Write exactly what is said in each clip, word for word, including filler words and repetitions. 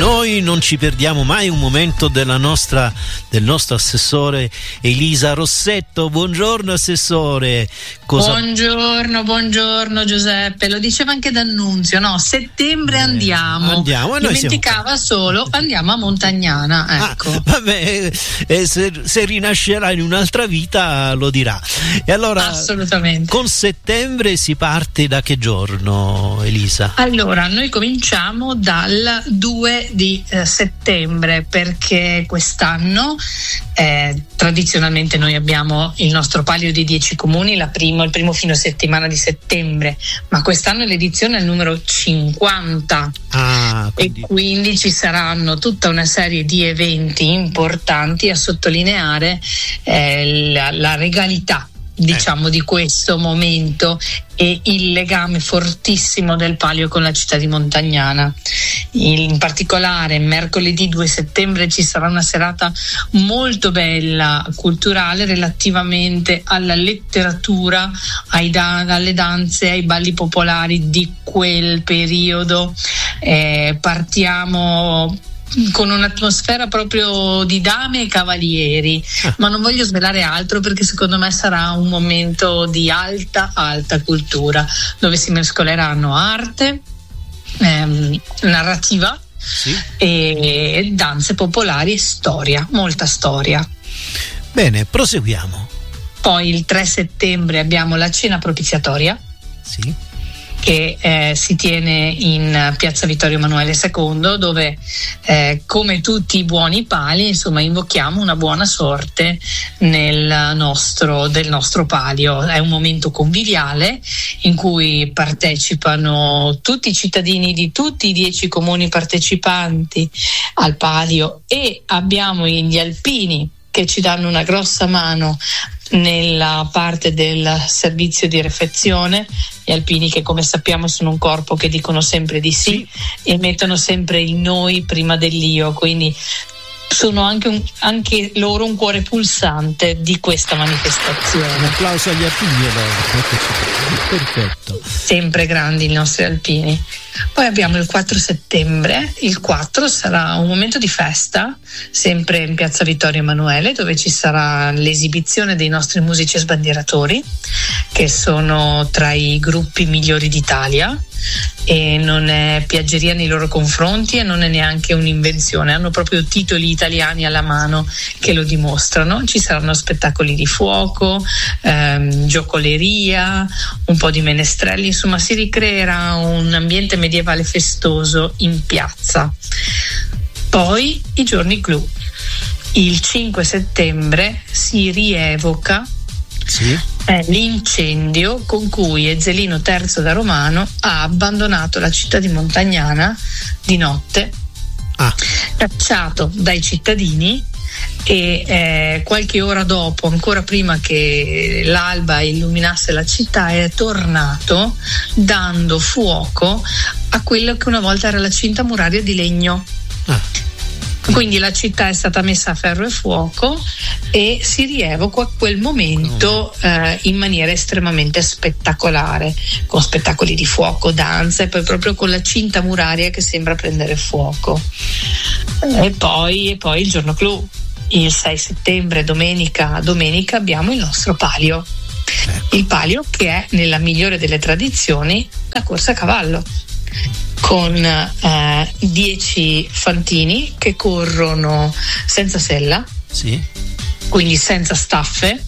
noi non ci perdiamo mai un momento della nostra, del nostro assessore Elisa Rossetto. Buongiorno assessore. Cosa... Buongiorno, buongiorno Giuseppe, lo diceva anche D'Annunzio, no? Settembre eh, andiamo. Andiamo, e noi dimenticava siamo... solo andiamo a Montagnana, ecco. Ah, vabbè, eh, se, se rinascerà in un'altra vita lo dirà. E allora, assolutamente. Con settembre si parte da che giorno, Elisa? Allora, noi cominciamo dal due di eh, settembre, perché quest'anno eh, tradizionalmente noi abbiamo il nostro palio di dieci comuni, la primo, il primo fine settimana di settembre, ma quest'anno l'edizione è il numero cinquanta. Ah, quindi... E quindi ci saranno tutta una serie di eventi importanti a sottolineare eh, la, la regalità, diciamo, eh. di questo momento e il legame fortissimo del palio con la città di Montagnana. In particolare mercoledì due settembre ci sarà una serata molto bella culturale relativamente alla letteratura, ai da- alle danze, ai balli popolari di quel periodo. Eh, partiamo con un'atmosfera proprio di dame e cavalieri, ah. ma non voglio svelare altro perché secondo me sarà un momento di alta alta cultura, dove si mescoleranno arte, ehm, narrativa, sì. e danze popolari e storia, molta storia. Bene, proseguiamo. Poi il tre settembre abbiamo la cena propiziatoria, sì. che eh, si tiene in piazza Vittorio Emanuele secondo, dove eh, come tutti i buoni pali, insomma, invochiamo una buona sorte nel nostro, del nostro palio. È un momento conviviale in cui partecipano tutti i cittadini di tutti i dieci comuni partecipanti al palio, e abbiamo gli alpini che ci danno una grossa mano nella parte del servizio di refezione. Gli alpini, che come sappiamo sono un corpo che dicono sempre di sì, sì. e mettono sempre il noi prima dell'io, quindi sono anche, un, anche loro un cuore pulsante di questa manifestazione. Un applauso agli alpini allora. Perfetto. Sempre grandi i nostri alpini. Poi abbiamo il quattro settembre. Il quattro sarà un momento di festa, sempre in piazza Vittorio Emanuele, dove ci sarà l'esibizione dei nostri musici sbandieratori, che sono tra i gruppi migliori d'Italia, e non è piaggeria nei loro confronti e non è neanche un'invenzione, hanno proprio titoli italiani alla mano che lo dimostrano. Ci saranno spettacoli di fuoco, ehm, giocoleria, un po' di menestrelli, insomma si ricreerà un ambiente medievale festoso in piazza. Poi i giorni clou. Il cinque settembre si rievoca sì. è l'incendio con cui Ezzelino terzo da Romano ha abbandonato la città di Montagnana di notte, ah. cacciato dai cittadini, e eh, qualche ora dopo, ancora prima che l'alba illuminasse la città, è tornato dando fuoco a quello che una volta era la cinta muraria di legno. Ah. Quindi la città è stata messa a ferro e fuoco e si rievoca quel momento eh, in maniera estremamente spettacolare, con spettacoli di fuoco, danza, e poi proprio con la cinta muraria che sembra prendere fuoco. E poi, e poi il giorno clou, il sei settembre, domenica, domenica abbiamo il nostro palio. Il palio che è, nella migliore delle tradizioni, la corsa a cavallo, con eh, dieci fantini che corrono senza sella, sì. quindi senza staffe,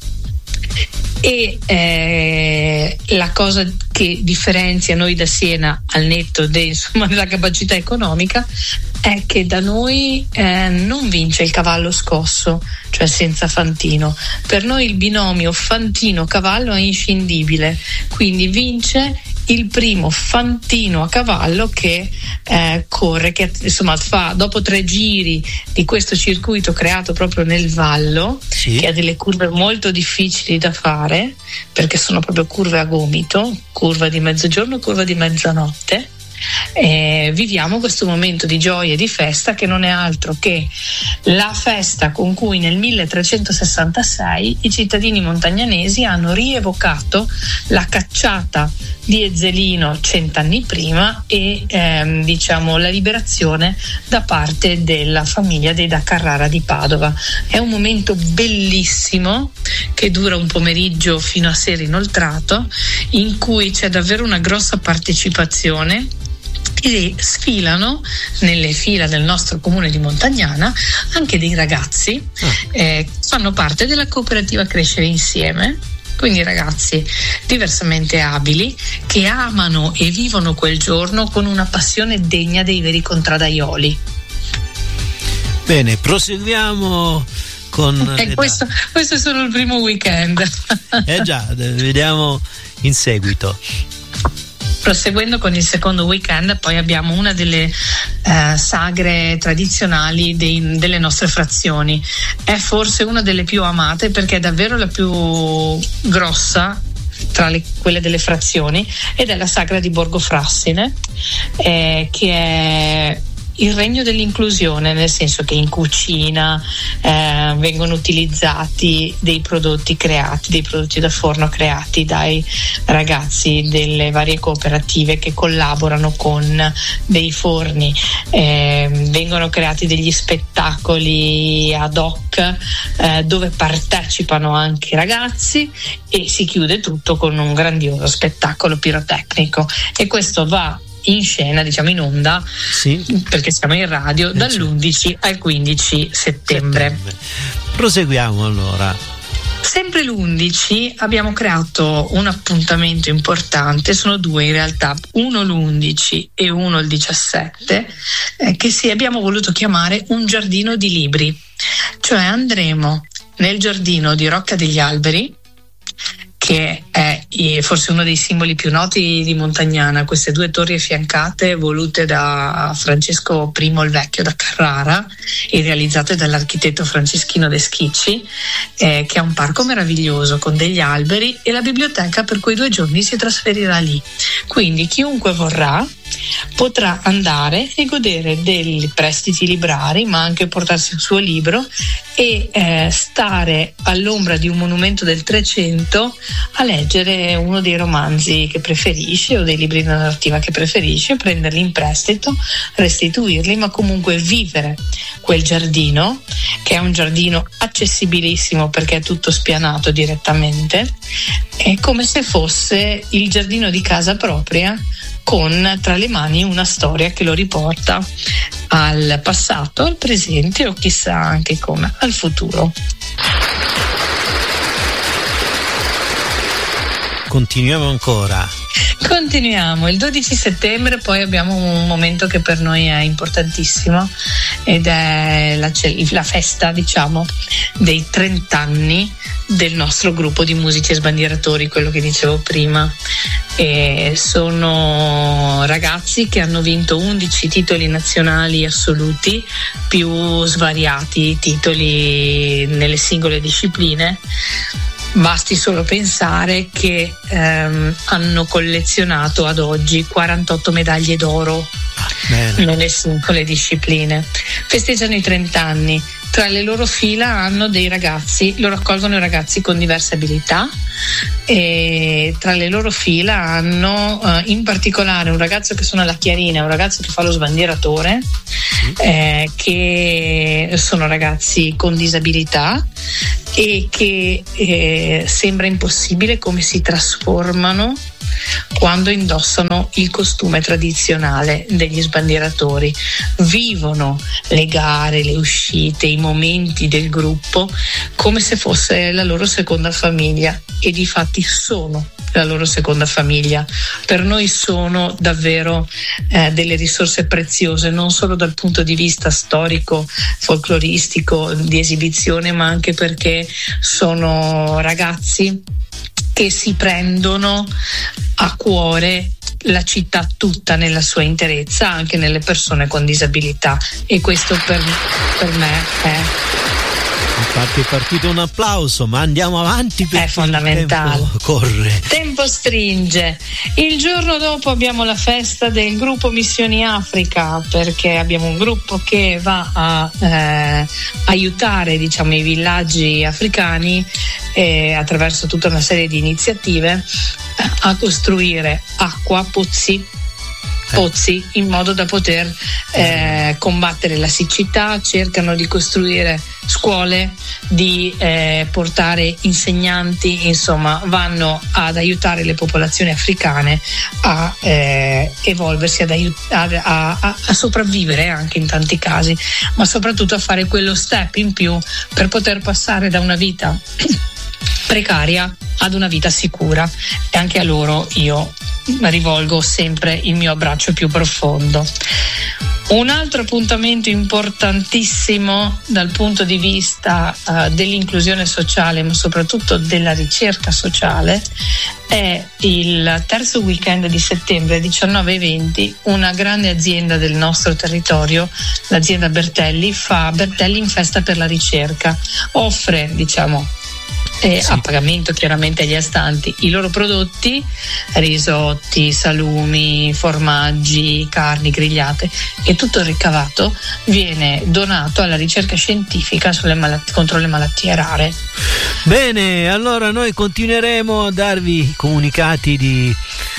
e eh, la cosa che differenzia noi da Siena, al netto de, insomma, della capacità economica, è che da noi eh, non vince il cavallo scosso, cioè senza fantino. Per noi il binomio fantino-cavallo è inscindibile, quindi vince il primo fantino a cavallo che eh, corre, che insomma fa, dopo tre giri di questo circuito creato proprio nel vallo, sì. che ha delle curve molto difficili da fare, perché sono proprio curve a gomito, curva di mezzogiorno, curva di mezzanotte, eh, viviamo questo momento di gioia e di festa che non è altro che la festa con cui nel milletrecentosessantasei i cittadini montagnanesi hanno rievocato la cacciata di Ezzelino cent'anni prima e ehm, diciamo la liberazione da parte della famiglia dei da Carrara di Padova. È un momento bellissimo che dura un pomeriggio fino a sera inoltrato, in cui c'è davvero una grossa partecipazione e sfilano nelle fila del nostro comune di Montagnana anche dei ragazzi eh, fanno parte della cooperativa Crescere Insieme. Quindi ragazzi diversamente abili che amano e vivono quel giorno con una passione degna dei veri contraddaioli. Bene, proseguiamo con eh, questo, questo è solo il primo weekend. Eh già, vediamo in seguito. Proseguendo con il secondo weekend, poi abbiamo una delle eh, sagre tradizionali dei, delle nostre frazioni. È forse una delle più amate perché è davvero la più grossa tra le, quelle delle frazioni, ed è la sagra di Borgo Frassine, eh, che è il regno dell'inclusione, nel senso che in cucina eh, vengono utilizzati dei prodotti creati, dei prodotti da forno creati dai ragazzi delle varie cooperative che collaborano con dei forni, eh, vengono creati degli spettacoli ad hoc eh, dove partecipano anche i ragazzi e si chiude tutto con un grandioso spettacolo pirotecnico, e questo va in scena, diciamo in onda, sì, perché siamo in radio, eh, dall'undici al quindici settembre. settembre. Proseguiamo allora. Sempre l'undici abbiamo creato un appuntamento importante, sono due in realtà, uno l'undici e uno il diciassette, eh, che sì, abbiamo voluto chiamare un giardino di libri, cioè andremo nel giardino di Rocca degli Alberi, che è forse uno dei simboli più noti di Montagnana, queste due torri affiancate volute da Francesco primo il Vecchio da Carrara e realizzate dall'architetto Franceschino De Schicci, eh, che è un parco meraviglioso con degli alberi, e la biblioteca per quei due giorni si trasferirà lì. Quindi chiunque vorrà potrà andare e godere dei prestiti librari, ma anche portarsi il suo libro e eh, stare all'ombra di un monumento del Trecento a leggere uno dei romanzi che preferisce o dei libri di narrativa che preferisce, prenderli in prestito, restituirli, ma comunque vivere quel giardino, che è un giardino accessibilissimo perché è tutto spianato direttamente, è come se fosse il giardino di casa propria, con tra le mani una storia che lo riporta al passato, al presente o chissà anche come al futuro. Continuiamo ancora. Continuiamo, il dodici settembre poi abbiamo un momento che per noi è importantissimo, ed è la, la festa, diciamo, dei trent'anni del nostro gruppo di musici e sbandieratori, quello che dicevo prima. E sono ragazzi che hanno vinto undici titoli nazionali assoluti, più svariati titoli nelle singole discipline. Basti solo pensare che ehm, hanno collezionato ad oggi quarantotto medaglie d'oro Bene. nelle singole discipline. Festeggiano i trent'anni. Tra le loro fila hanno dei ragazzi, loro accolgono i ragazzi con diverse abilità, e tra le loro fila hanno uh, in particolare un ragazzo che suona la chiarina, un ragazzo che fa lo sbandieratore, eh, che sono ragazzi con disabilità e che eh, sembra impossibile come si trasformano quando indossano il costume tradizionale degli sbandieratori. Vivono le gare, le uscite, i momenti del gruppo come se fosse la loro seconda famiglia, e difatti sono la loro seconda famiglia. Per noi sono davvero eh, delle risorse preziose, non solo dal punto di vista storico, folcloristico, di esibizione, ma anche perché sono ragazzi che si prendono a cuore la città tutta nella sua interezza, anche nelle persone con disabilità, e questo per, per me è Infatti è partito un applauso, ma andiamo avanti perché è fondamentale. Il tempo corre. Tempo stringe. Il giorno dopo abbiamo la festa del gruppo Missioni Africa, perché abbiamo un gruppo che va a eh, aiutare, diciamo, i villaggi africani eh, attraverso tutta una serie di iniziative a costruire acqua, pozzi pozzi in modo da poter eh, combattere la siccità. Cercano di costruire scuole, di eh, portare insegnanti, insomma vanno ad aiutare le popolazioni africane a eh, evolversi, ad aiut- a, a, a sopravvivere anche in tanti casi, ma soprattutto a fare quello step in più per poter passare da una vita precaria ad una vita sicura. E anche a loro io rivolgo sempre il mio abbraccio più profondo. Un altro appuntamento importantissimo dal punto di vista uh, dell'inclusione sociale, ma soprattutto della ricerca sociale, è il terzo weekend di settembre, diciannove e venti. Una grande azienda del nostro territorio, l'azienda Bertelli, fa Bertelli in festa per la ricerca. Offre, diciamo, E sì. a pagamento chiaramente agli astanti i loro prodotti, risotti, salumi, formaggi, carni grigliate, e tutto il ricavato viene donato alla ricerca scientifica sulle malat- contro le malattie rare. Bene, allora noi continueremo a darvi i comunicati di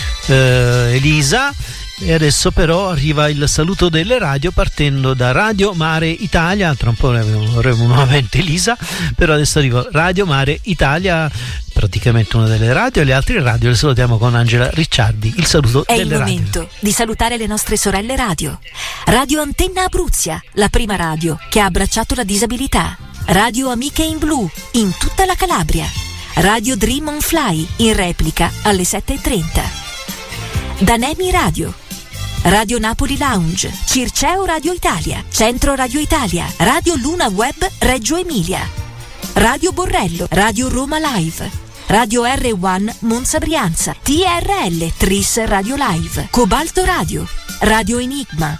eh, Elisa. E adesso però arriva il saluto delle radio, partendo da Radio Mare Italia. Tra un po' avremo nuovamente Elisa, però adesso arriva Radio Mare Italia, praticamente una delle radio, e le altre radio le salutiamo con Angela Ricciardi. Il saluto È delle radio. È il momento di salutare le nostre sorelle radio. Radio Antenna Abruzia, la prima radio che ha abbracciato la disabilità. Radio Amiche in Blu, in tutta la Calabria. Radio Dream on Fly, in replica alle sette e trenta. Danemi Radio. Radio Napoli Lounge, Circeo Radio Italia, Centro Radio Italia, Radio Luna Web Reggio Emilia, Radio Borrello, Radio Roma Live, Radio R uno Monza Brianza, T R L Tris Radio Live, Cobalto Radio, Radio Enigma,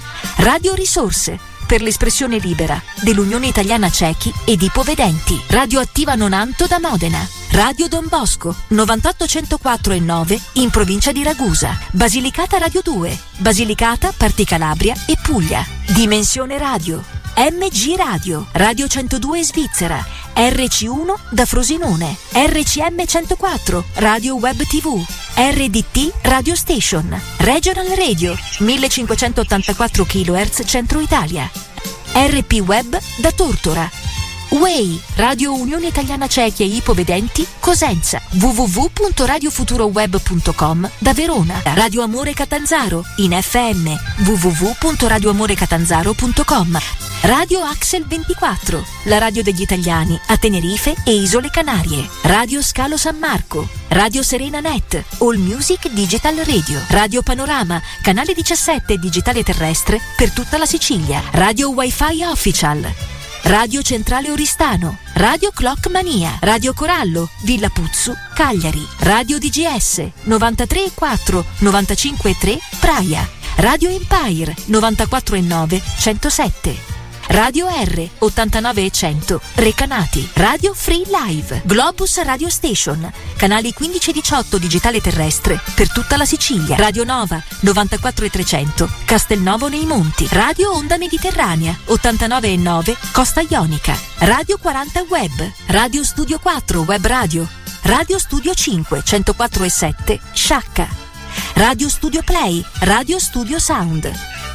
Radio Risorse, per l'espressione libera dell'Unione Italiana Ciechi ed Ipovedenti, Radio Attiva Nonanto da Modena, Radio Don Bosco novantotto centoquattro e nove in provincia di Ragusa, Basilicata Radio due, Basilicata, Parti Calabria e Puglia, Dimensione Radio, M G Radio, Radio centodue Svizzera, R C uno da Frosinone, R C M centoquattro, Radio Web tivù, R D T Radio Station, Regional Radio, millecinquecentottantaquattro chilohertz Centro Italia, R P Web da Tortora, U E I, Radio Unione Italiana Ciechi e Ipovedenti, Cosenza, w w w punto radio futuro web punto com da Verona, Radio Amore Catanzaro, in F M, w w w punto radio amore catanzaro punto com, Radio Axel ventiquattro, la radio degli italiani a Tenerife e Isole Canarie, Radio Scalo San Marco, Radio Serena Net, All Music Digital Radio, Radio Panorama, canale diciassette digitale terrestre per tutta la Sicilia, Radio Wi-Fi Official, Radio Centrale Oristano, Radio Clock Mania, Radio Corallo, Villa Puzzu, Cagliari, Radio D G S novantatré e quattro, novantacinque e tre, Praia, Radio Empire novantaquattro e nove, centosette, Radio R ottantanove e cento, Recanati, Radio Free Live, Globus Radio Station, canali quindici e diciotto digitale terrestre per tutta la Sicilia, Radio Nova novantaquattro e trecento, Castelnuovo nei Monti, Radio Onda Mediterranea ottantanove e nove, Costa Ionica, Radio quaranta Web, Radio Studio quattro Web Radio, Radio Studio cinque centoquattro e sette, Sciacca, Radio Studio Play, Radio Studio Sound,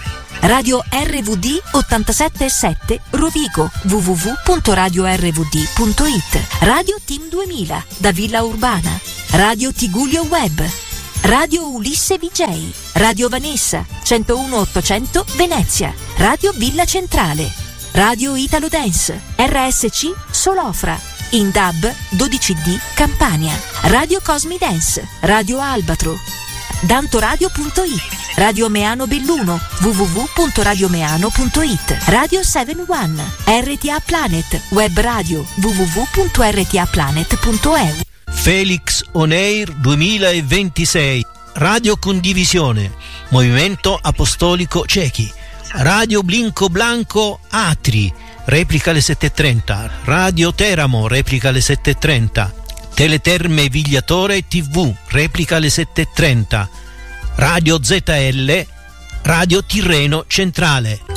Radio R V D ottantasette e sette Rovigo, w w w punto radio r v d punto i t, Radio Team duemila da Villa Urbana, Radio Tigullio Web, Radio Ulisse V J, Radio Vanessa centouno ottocento Venezia, Radio Villa Centrale, Radio Italo Dance, R S C Solofra, in D A B dodici D Campania, Radio Cosmi Dance, Radio Albatro, dantoradio punto it, Radio Meano Belluno, w w w punto radio meano punto i t, Radio sette uno, R T A Planet, Web Radio, w w w punto r t a planet punto e u. Felix On Air duemilaventisei, Radio Condivisione, Movimento Apostolico Ciechi, Radio Blinco Blanco Atri, replica alle sette e trenta, Radio Teramo, replica alle sette e trenta, Teleterme Vigliatore tivù, replica alle sette e trenta, Radio Z L, Radio Tirreno Centrale.